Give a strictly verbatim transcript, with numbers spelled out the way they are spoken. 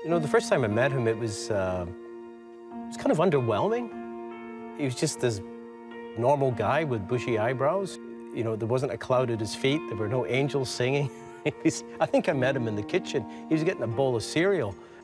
You know, the first time I met him, it was, uh, it was kind of underwhelming. He was just this normal guy with bushy eyebrows. You know, there wasn't a cloud at his feet. There were no angels singing. He's, I think I met him in the kitchen. He was getting a bowl of cereal.